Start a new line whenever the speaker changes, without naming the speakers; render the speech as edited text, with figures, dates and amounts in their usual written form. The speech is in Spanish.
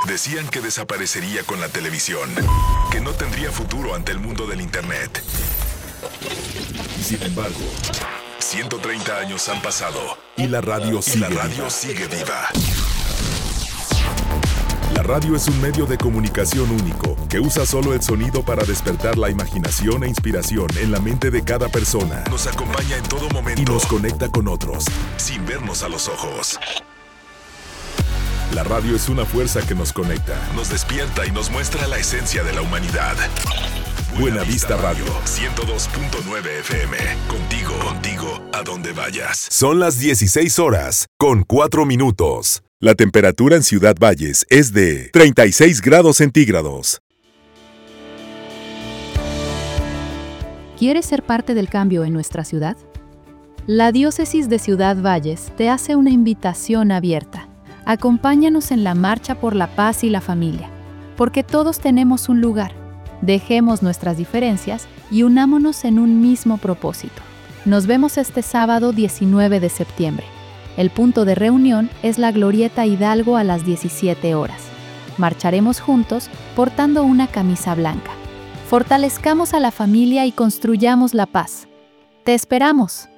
Decían que desaparecería con la televisión, que no tendría futuro ante el mundo del Internet. Sin embargo, 130 años han pasado y la radio sigue viva. La radio es un medio de comunicación único que usa solo el sonido para despertar la imaginación e inspiración en la mente de cada persona. Nos acompaña en todo momento y nos conecta con otros, sin vernos a los ojos. La radio es una fuerza que nos conecta, nos despierta y nos muestra la esencia de la humanidad. Buena Vista Radio, 102.9 FM. Contigo, a donde vayas. Son las 16 horas, con 4 minutos. La temperatura en Ciudad Valles es de 36 grados centígrados.
¿Quieres ser parte del cambio en nuestra ciudad? La Diócesis de Ciudad Valles te hace una invitación abierta. Acompáñanos en la marcha por la paz y la familia, porque todos tenemos un lugar. Dejemos nuestras diferencias y unámonos en un mismo propósito. Nos vemos este sábado 19 de septiembre. El punto de reunión es la Glorieta Hidalgo a las 17 horas. Marcharemos juntos portando una camisa blanca. Fortalezcamos a la familia y construyamos la paz. ¡Te esperamos!